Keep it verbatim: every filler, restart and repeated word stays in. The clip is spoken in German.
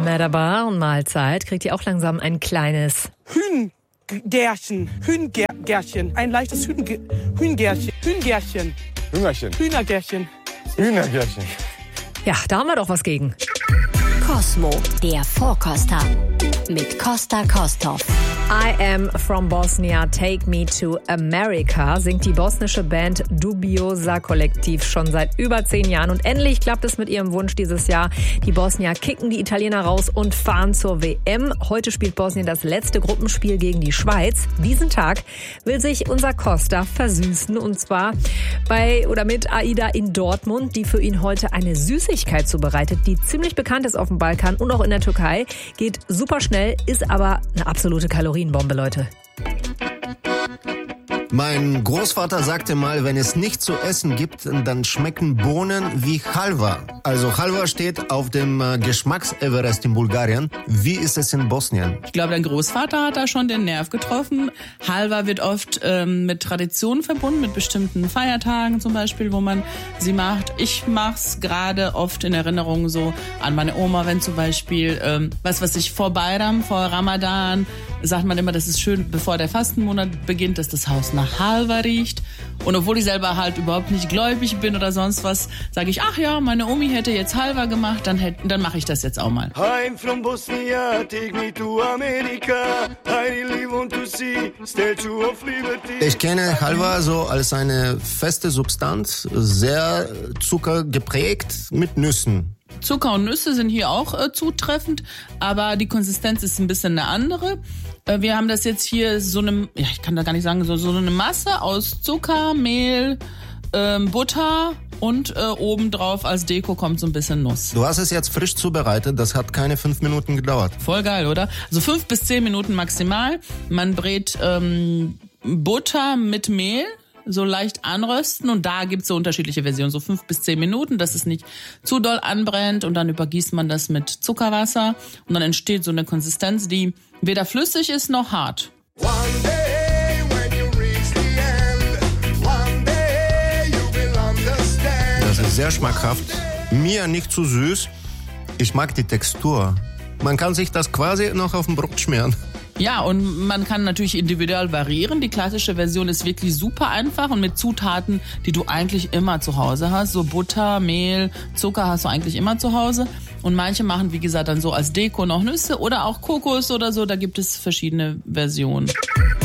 Merhaba und Mahlzeit. Kriegt ihr auch langsam ein kleines Hühngärchen. Hühngärchen. Ein leichtes Hühngärchen. Hühngärchen. Hühngärchen. Hühnerchen. Hühnergärchen. Hühnergärchen. Ja, da haben wir doch was gegen. Cosmo, der Vorkoster mit Costa Kostov. I am from Bosnia, take me to America, singt die bosnische Band Dubiosa Kollektiv schon seit über zehn Jahren. Und endlich klappt es mit ihrem Wunsch dieses Jahr. Die Bosnier kicken die Italiener raus und fahren zur W M. Heute spielt Bosnien das letzte Gruppenspiel gegen die Schweiz. Diesen Tag will sich unser Costa versüßen. Und zwar bei oder mit Aida in Dortmund, die für ihn heute eine Süßigkeit zubereitet, die ziemlich bekannt ist auf dem Balkan und auch in der Türkei. Geht super schnell, ist aber eine absolute Kalorienbombe, Leute. Mein Großvater sagte mal, wenn es nichts zu essen gibt, dann schmecken Bohnen wie Halva. Also Halva steht auf dem Geschmacks-Everest in Bulgarien. Wie ist es in Bosnien? Ich glaube, dein Großvater hat da schon den Nerv getroffen. Halva wird oft ähm, mit Traditionen verbunden, mit bestimmten Feiertagen zum Beispiel, wo man sie macht. Ich mach's gerade oft in Erinnerung so an meine Oma, wenn zum Beispiel, ähm, was was ich vor Bayram, vor Ramadan, sagt man immer, das ist schön, bevor der Fastenmonat beginnt, dass das Haus nach Halva riecht. Und obwohl ich selber halt überhaupt nicht gläubig bin oder sonst was, sage ich, ach ja, meine Omi hätte jetzt Halva gemacht, dann, hätte, dann mache ich das jetzt auch mal. I'm from Bosnia, take me to America. I really want to see Statue of Liberty. Ich kenne Halva so als eine feste Substanz, sehr zuckergeprägt mit Nüssen. Zucker und Nüsse sind hier auch äh, zutreffend, aber die Konsistenz ist ein bisschen eine andere. Äh, wir haben das jetzt hier so eine, ja, ich kann da gar nicht sagen, so, so eine Masse aus Zucker, Mehl, ähm, Butter und äh, obendrauf als Deko kommt so ein bisschen Nuss. Du hast es jetzt frisch zubereitet, das hat keine fünf Minuten gedauert. Voll geil, oder? Also fünf bis zehn Minuten maximal. Man brät ähm, Butter mit Mehl, so leicht anrösten und da gibt's so unterschiedliche Versionen, so fünf bis zehn Minuten, dass es nicht zu doll anbrennt und dann übergießt man das mit Zuckerwasser und dann entsteht so eine Konsistenz, die weder flüssig ist noch hart. Das ist sehr schmackhaft, mir nicht zu süß, ich mag die Textur. Man kann sich das quasi noch auf dem Brot schmieren. Ja, und man kann natürlich individuell variieren. Die klassische Version ist wirklich super einfach und mit Zutaten, die du eigentlich immer zu Hause hast. So Butter, Mehl, Zucker hast du eigentlich immer zu Hause. Und manche machen, wie gesagt, dann so als Deko noch Nüsse oder auch Kokos oder so. Da gibt es verschiedene Versionen.